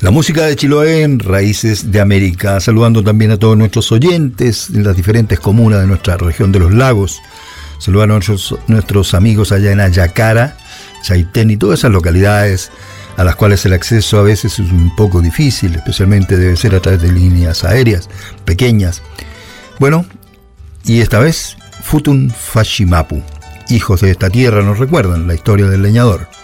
La música de Chiloé en Raíces de América, saludando también a todos nuestros oyentes en las diferentes comunas de nuestra región de los lagos, saludando a nuestros amigos allá en Ayacara, Chaitén y todas esas localidades a las cuales el acceso a veces es un poco difícil, especialmente debe ser a través de líneas aéreas pequeñas. Bueno, y esta vez Futun Fashimapu, hijos de esta tierra, nos recuerdan la historia del leñador.